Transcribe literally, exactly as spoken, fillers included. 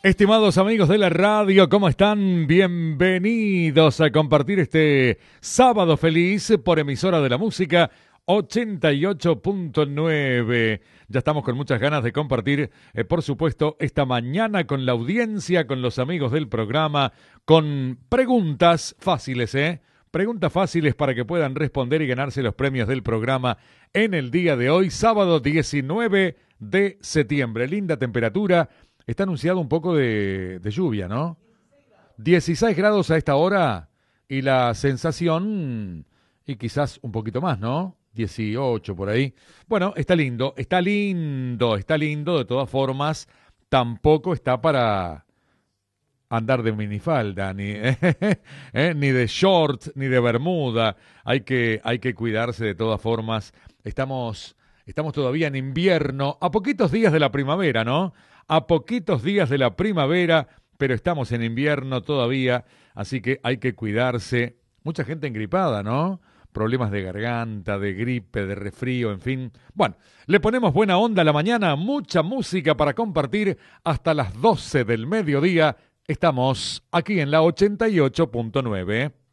Estimados amigos de la radio, ¿cómo están? Bienvenidos a compartir este sábado feliz por emisora de la música ochenta y ocho punto nueve. Ya estamos con muchas ganas de compartir, eh, por supuesto, esta mañana con la audiencia, con los amigos del programa, con preguntas fáciles, ¿eh? Preguntas fáciles para que puedan responder y ganarse los premios del programa en el día de hoy, sábado diecinueve de septiembre. Linda temperatura. Está anunciado un poco de, de lluvia, ¿no? dieciséis grados a esta hora y la sensación, y quizás un poquito más, ¿no? dieciocho por ahí. Bueno, está lindo, está lindo, está lindo. De todas formas, tampoco está para andar de minifalda, ni, ¿eh? ni de short, ni de bermuda. Hay que, hay que cuidarse de todas formas. Estamos, estamos todavía en invierno, a poquitos días de la primavera, ¿no? A poquitos días de la primavera, pero estamos en invierno todavía, así que hay que cuidarse. Mucha gente engripada, ¿no? Problemas de garganta, de gripe, de resfrío, en fin. Bueno, le ponemos buena onda a la mañana, mucha música para compartir hasta las doce del mediodía. Estamos aquí en la ochenta y ocho punto nueve.